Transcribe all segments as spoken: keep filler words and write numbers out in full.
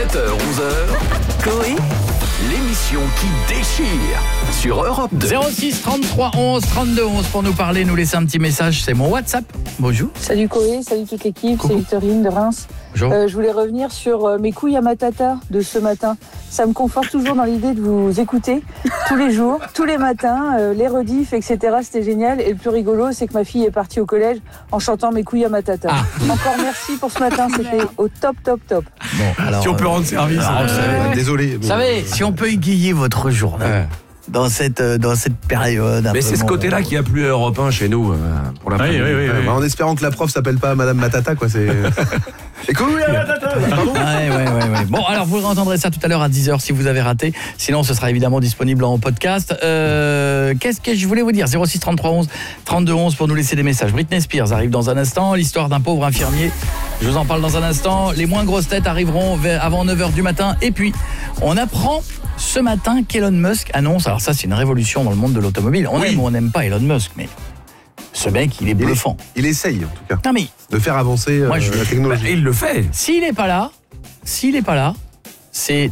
sept heures onze heures, Coé, l'émission qui déchire sur Europe deux. zéro six trente-trois onze trente-deux onze pour nous parler, nous laisser un petit message, c'est mon WhatsApp. Bonjour. Salut Coé, salut toute l'équipe, Coucou. c'est Victorine de Reims. Bonjour. Euh, je voulais revenir sur euh, mes couilles à matata de ce matin. Ça me conforte toujours dans l'idée de vous écouter tous les jours, tous les matins, euh, les rediffs, et cetera. C'était génial. Et le plus rigolo, c'est que ma fille est partie au collège en chantant mes couilles à matata. Ah. Encore merci pour ce matin, c'était au top, top, top. Bon, alors, Si on peut rendre service. alors, euh, vous savez, Désolé. vous savez, si on peut égayer votre journée Ouais. dans cette euh, dans cette période. un Mais peu c'est ce bon, côté-là qui a plu à Europe un chez nous euh, pour la Oui, première. oui, oui, oui. Bah, en espérant que la prof s'appelle pas Madame Matata, quoi, c'est... Et couilles à Matata. Pardon. Ouais, ouais, ouais, ouais. Bon, alors vous entendrez ça tout à l'heure à dix heures si vous avez raté. Sinon, ce sera évidemment disponible en podcast. Euh, qu'est-ce que je voulais vous dire ? zéro six trente-trois onze trente-deux onze pour nous laisser des messages. Britney Spears arrive dans un instant. L'histoire d'un pauvre infirmier. Je vous en parle dans un instant. Les moins grosses têtes arriveront vers- avant neuf heures du matin. Et puis, on apprend ce matin qu'Elon Musk annonce. Alors ça, c'est une révolution dans le monde de l'automobile. On Oui. aime ou on n'aime pas Elon Musk, mais ce mec, il est Il est- bluffant. Il essaye, en tout cas, Non mais, de faire avancer euh, Moi, je- la technologie. Et il le fait. s'il n'est pas là, s'il n'est pas là, c'est...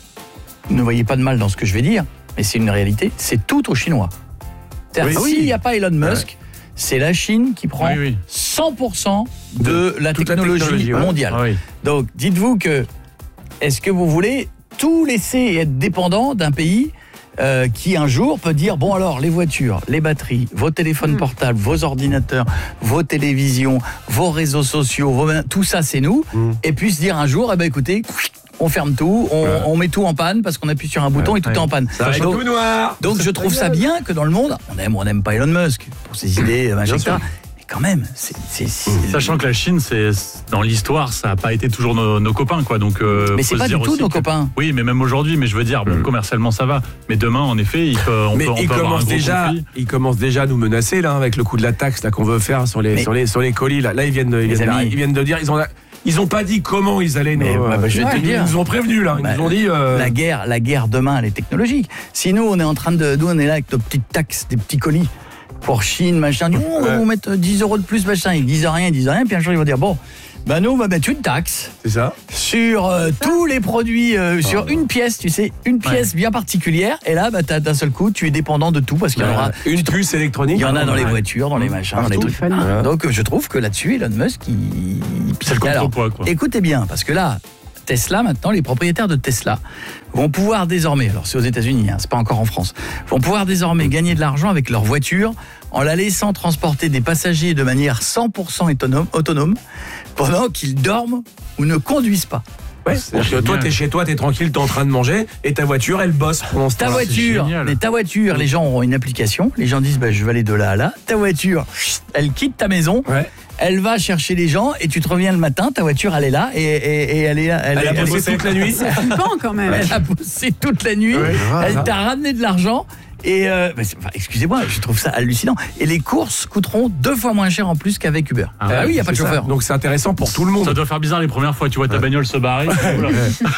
Ne voyez pas de mal dans ce que je vais dire, mais c'est une réalité, c'est tout aux Chinois. C'est-à-dire, Oui. s'il n'y a pas Elon Musk, c'est la Chine qui prend Oui, oui. cent pour cent de la toute la technologie, technologie, ouais. mondiale. Ah oui. Donc, dites-vous que, est-ce que vous voulez tout laisser et être dépendant d'un pays euh, qui un jour peut dire, bon alors, les voitures, les batteries, vos téléphones portables, vos ordinateurs, vos télévisions, vos réseaux sociaux, vos- tout ça c'est nous, Mm. et puis se dire un jour, eh ben écoutez, on ferme tout, on, Ouais. on met tout en panne parce qu'on appuie sur un bouton et tout ouais. est en panne. Ça va être donc, tout noir. donc je trouve ça bien que dans le monde, on aime ou on n'aime pas Elon Musk pour ses idées, machin, et cetera. Mais quand même, c'est... c'est- c'est- Sachant que la Chine, c'est dans l'histoire, ça n'a pas été toujours nos, nos copains, quoi. Donc, euh, Mais faut c'est se pas du dire tout aussi nos que- copains. Oui, mais même aujourd'hui, mais je veux dire, bon, Mm. commercialement ça va. Mais demain, en effet, il peut, on Mais peut, on il peut avoir un commence gros déjà, conflit. il commence déjà à nous menacer là avec le coup de la taxe là qu'on veut faire sur les Mais- sur les sur les colis là. Là ils viennent de, ils Les viennent, de- amis. ils viennent de dire ils ont ils ont pas dit comment ils allaient nous. Mais, euh, bah, bah, je vais te ils dire. nous ont prévenus là. Ils Bah, nous ont dit. euh, La guerre, la guerre demain, elle est technologique. Si nous, on est en train de, nous, on est là avec nos petites taxes, des petits colis pour Chine, machin. Nous, on va Ouais. vous mettre dix euros de plus, machin. Ils disent rien, ils disent rien. Puis un jour, ils vont dire bon, ben nous, on va mettre une taxe C'est ça. sur euh, tous les produits, euh, sur une pièce, tu sais, une pièce bien particulière. Et là, bah, t'as- d'un seul coup, tu es dépendant de tout parce qu'il y en aura. Une puce électronique. Il y en a dans les Ouais. voitures, dans les machins, dans les Partout. trucs. Ouais. Donc, je trouve que là-dessus, Elon Musk, il. C'est le Alors, contrepoids, quoi. écoutez bien, parce que là, Tesla, maintenant, les propriétaires de Tesla vont pouvoir désormais, alors c'est aux États-Unis, hein, c'est pas encore en France, vont pouvoir désormais gagner de l'argent avec leur voiture en la laissant transporter des passagers de manière cent pour cent autonome, autonome pendant qu'ils dorment ou ne conduisent pas. Ouais, c'est-à-dire que toi génial. t'es chez toi, t'es tranquille, t'es en train de manger et ta voiture elle bosse pendant ce Ta temps-là. voiture, génial. mais ta voiture, les gens auront une application, les gens disent bah, je vais aller de là à là, ta voiture, elle quitte ta maison, Ouais. elle va chercher les gens et tu te reviens le matin, ta voiture elle est là et, et- et elle est là. Elle, Elle a elle- bossé toute la nuit. Flippant quand même. elle a bossé toute la nuit, Ouais, elle ça. t'a ramené de l'argent et euh, bah, c'est- enfin, excusez-moi, je trouve ça hallucinant. Et les courses coûteront deux fois moins cher en plus qu'avec Uber. Ah Ah, ouais, oui, il n'y a pas de C'est ça. chauffeur. Donc c'est intéressant pour tout le Ça monde. doit faire bizarre les premières fois, tu vois ta bagnole se barrer. Oula.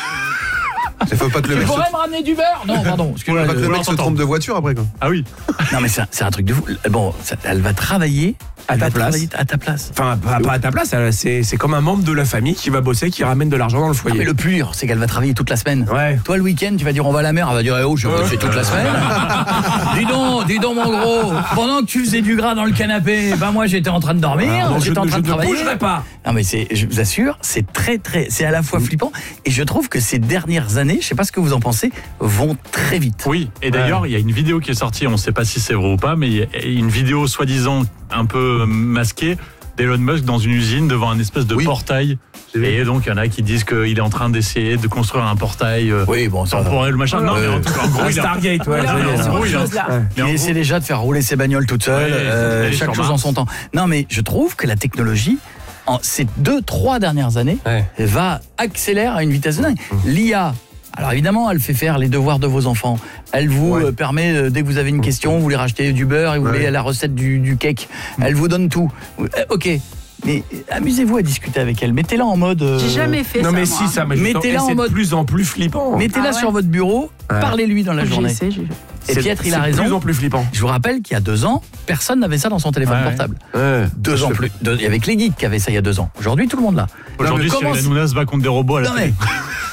Il faut pas que le Tu mec, se... pourrais me ramener du beurre? Non, pardon. excuse-moi, pas que le je- mec se trompe de voiture après, quoi. Ah oui. Non, mais c'est un, c'est un truc de fou. Bon, ça- elle va travailler À elle ta va place. travailler à ta place. Enfin, pas, pas à ta place, elle- c'est c'est comme un membre de la famille qui va bosser, qui ramène de l'argent dans le Ah, mais foyer. le pur, c'est qu'elle va travailler toute la semaine. Ouais. Toi, le week-end, tu vas dire on va à la mer, elle va dire eh oh, je vais bosser toute la semaine. dis donc, dis donc, mon gros, pendant que tu faisais du gras dans le canapé, ben moi j'étais en train de dormir, Ah, donc je, j'étais en ne- train je de ne travailler. bougerai pas. Non, mais c'est, je vous assure, c'est très, très, c'est à la fois flippant et je trouve que ces dernières années, je sais pas ce que vous en pensez, vont très vite. Oui, et d'ailleurs, il y a une vidéo qui est sortie, on ne sait pas si c'est vrai ou pas, mais il y a une vidéo soi-disant un peu masquée d'Elon Musk dans une usine devant un espèce de Oui. portail. Et donc, il y en a qui disent qu'il est en train d'essayer de construire un portail euh, Oui, bon, ça. temporel, machin. Non, mais en tout cas, en gros, Un il a- Stargate, ouais. Voilà, je veux en dire. c'est gros, autre il a- chose, là. Ouais. mais en Il gros- essaie déjà de faire rouler ses bagnoles toute seule, Ouais, euh, aller chaque sur chose en Mars. son temps. Non, mais je trouve que la technologie, en ces deux, trois dernières années, Ouais. va accélérer à une vitesse de dingue. L'I A, alors évidemment, elle fait faire les devoirs de vos enfants. Elle vous Ouais. euh, permet, euh, dès que vous avez une question, vous voulez racheter du beurre et vous Ouais. voulez la recette du, du cake, elle vous donne tout. Euh, ok, mais euh, amusez-vous à discuter avec elle. Mettez-la en mode... euh, J'ai jamais fait Non ça. mais moi. si ça, mais Mettez-la justement, en c'est mode- de plus en plus flippant. Mettez-la Ah ouais. sur votre bureau, Ouais. parlez-lui dans la J'ai journée. essayé, j'ai- Et C'est- Pietre, il a c'est raison. de plus en plus flippant. Je vous rappelle qu'il y a deux ans, personne n'avait ça dans son téléphone Ouais, ouais. portable. Ouais. Deux ans plus. Deux- Il y avait que les geeks qui avaient ça il y a deux ans. Aujourd'hui, tout le monde l'a. Aujourd'hui, comment Cyril c'est- Hanouna se bat contre des robots à la Non télé. mais,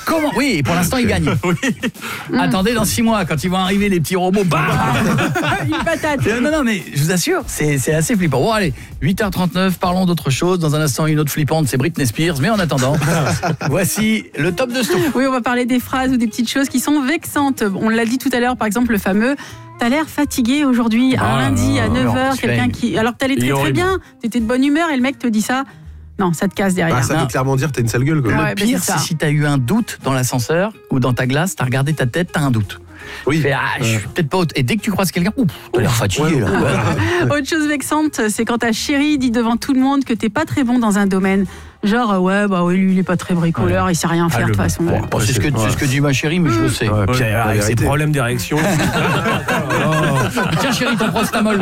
Comment? Oui, pour l'instant, il gagne. Oui. Attendez, dans six mois, quand ils vont arriver, les petits robots, bam. Une patate. Non, non, mais je vous assure, c'est c'est assez flippant. Bon, allez, huit heures trente-neuf, parlons d'autre chose. Dans un instant, une autre flippante, c'est Britney Spears. Mais en attendant, voici le top de Stouff. Oui, on va parler des phrases ou des petites choses qui sont vexantes. On l'a dit tout à l'heure, par exemple, le fameux « T'as l'air fatigué aujourd'hui, un Ah, lundi à non, neuf non, heures, c'est quelqu'un lame. qui... Alors que t'allais Il est très très horrible. bien, t'étais de bonne humeur et le mec te dit ça. Non, ça te casse derrière. Ah, ça Non. veut clairement dire que t'as une sale gueule, quoi. Ouais, Le bah, pire, c'est ça. c'est si t'as eu un doute dans l'ascenseur ou dans ta glace, t'as regardé ta tête, t'as un doute. Oui. Fais, ah, je suis peut-être pas haute. Et dès que tu croises quelqu'un, ouf, t'as l'air fatigué là. Ouais. Autre chose vexante, c'est quand ta chérie dit devant tout le monde que t'es pas très bon dans un domaine. Genre, euh, ouais, bah oui, lui, il est pas très bricoleur, il sait rien faire de toute façon. Bon, bon, c'est ce que, c'est ce que dit ma chérie, mais je le sais. Ouais, puis, Ouais, avec ses vérité. problèmes d'érection. Tiens chérie, ton prostamol.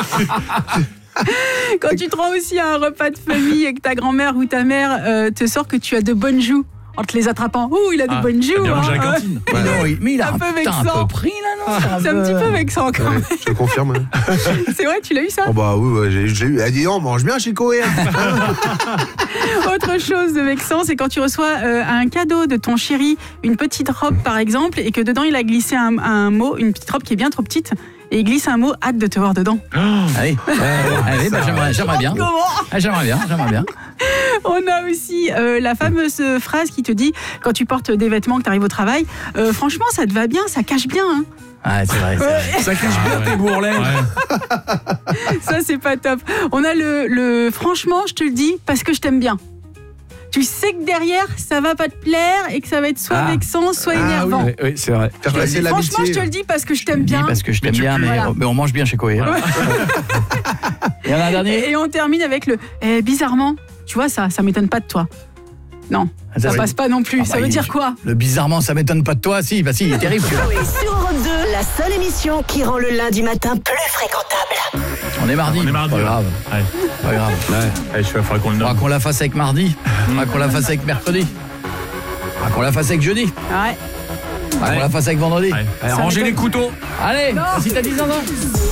Quand tu te rends aussi à un repas de famille et que ta grand-mère ou ta mère euh, te sort que tu as de bonnes joues en te les attrapant. Ouh, il a de Ah, bonnes joues. bien mangé à la hein. cantine. Mais non, il- mais il a Un un, peu putain, un vexant. peu pris là, non? C'est un petit peu vexant quand même. Je te confirme. C'est vrai, tu l'as eu ça? Oh bah oui, ouais, j'ai j'ai eu. Elle dit, on mange bien chez Coé. Autre chose de vexant, c'est quand tu reçois euh, un cadeau de ton chéri, une petite robe par exemple, et que dedans il a glissé un, un mot, une petite robe qui est bien trop petite, et il glisse un mot, hâte de te voir dedans. Allez, allez, bah, j'aimerais, j'aimerais bien. Comment? Ah, j'aimerais bien, j'aimerais bien. On a aussi euh, la fameuse phrase qui te dit, quand tu portes des vêtements, que tu arrives au travail, euh, franchement ça te va bien, ça cache bien. Hein. Ah, c'est vrai. c'est vrai. Ça cache bien tes bourrelets. Ça c'est pas top. On a le, le franchement, je te le dis, parce que je t'aime bien. Tu sais que derrière, ça va pas te plaire et que ça va être soit Ah. vexant, soit Ah, énervant. Oui, oui, c'est vrai. Faire passer Franchement, je l'amitié. te le dis parce que je t'aime Oui, bien. parce que je t'aime tu bien, pues. mais, Voilà. mais on mange bien chez Coé. Hein. Il y en a un dernier. Et, et on termine avec le eh, bizarrement, tu vois ça, ça m'étonne pas de toi. Non, ça oui. passe pas non plus. Ah, ça bah, veut il- dire quoi? Le bizarrement, ça m'étonne pas de toi, si, bah si, il est terrible. celui-là. Coé sur Europe deux, la seule émission qui rend le lundi matin plus fréquentable. On est mardi. On est mardi. Pas ouais. grave, Ouais. pas grave. Allez, je vais faudra qu'on le Faudra nomme. qu'on la fasse avec mardi. Faudra qu'on la fasse avec mercredi. Faudra qu'on la fasse avec jeudi. Ouais. Faudra qu'on la fasse avec vendredi. Ouais. Allez, rangez les couteaux. Allez, si t'as dix ans, non